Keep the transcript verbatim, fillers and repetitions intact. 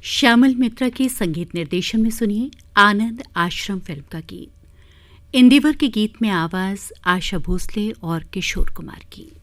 श्यामल मित्रा के संगीत निर्देशन में सुनिए आनंद आश्रम फिल्म का गीत। इंदिवर के गीत में आवाज आशा भोसले और किशोर कुमार की।